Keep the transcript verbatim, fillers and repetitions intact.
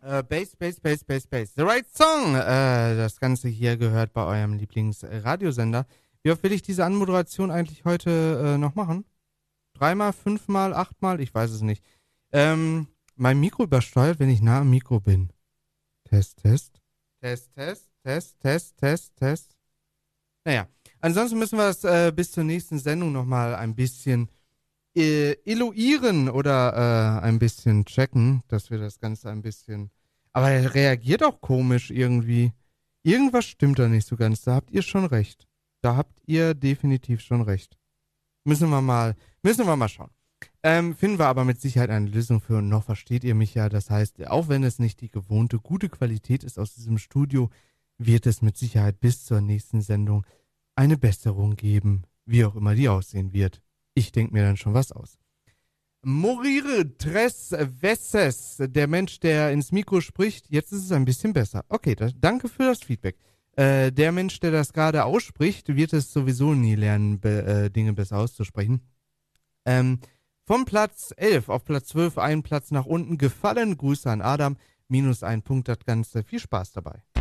Äh, Bass, Bass, Bass, Bass, Bass. The right song. Äh, das Ganze hier gehört bei eurem Lieblingsradiosender. Wie oft will ich diese Anmoderation eigentlich heute äh, noch machen? Dreimal, fünfmal, achtmal? Ich weiß es nicht. Ähm, mein Mikro übersteuert, wenn ich nah am Mikro bin. Test, Test. Test, Test, Test, Test, Test, Test. Naja, ansonsten müssen wir es äh, bis zur nächsten Sendung nochmal ein bisschen äh, eloieren oder äh, ein bisschen checken, dass wir das Ganze ein bisschen... Aber er reagiert auch komisch irgendwie. Irgendwas stimmt da nicht so ganz. Da habt ihr schon recht. Da habt ihr definitiv schon recht. Müssen wir mal, müssen wir mal schauen. Ähm, finden wir aber mit Sicherheit eine Lösung für und noch versteht ihr mich ja. Das heißt, auch wenn es nicht die gewohnte gute Qualität ist aus diesem Studio, wird es mit Sicherheit bis zur nächsten Sendung eine Besserung geben, wie auch immer die aussehen wird. Ich denke mir dann schon was aus. Morire tres veces, der Mensch, der ins Mikro spricht, jetzt ist es ein bisschen besser. Okay, das, danke für das Feedback. Äh, der Mensch, der das gerade ausspricht, wird es sowieso nie lernen, be, äh, Dinge besser auszusprechen. Ähm, vom Platz elf auf Platz zwölf, einen Platz nach unten gefallen. Grüße an Adam, minus ein Punkt das Ganze. Viel Spaß dabei.